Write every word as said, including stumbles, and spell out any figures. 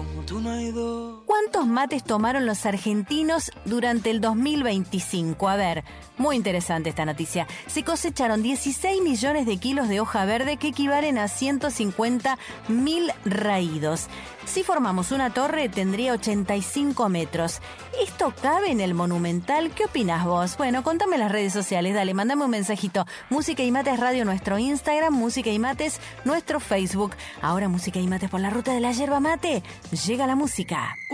tú no hay dos. ¿Cuántos mates tomaron los argentinos durante el dos mil veinticinco? A ver, muy interesante esta noticia. Se cosecharon dieciséis millones de kilos de hoja verde que equivalen a ciento cincuenta mil raídos. Si formamos una torre, tendría ochenta y cinco metros. ¿Esto cabe en el Monumental? ¿Qué opinás vos? Bueno, contame en las redes sociales, dale, mandame un mensajito. Música y Mates Radio, nuestro Instagram, Música y Mates, nuestro Facebook. Ahora Música y Mates por la ruta de la yerba mate. Llega la música.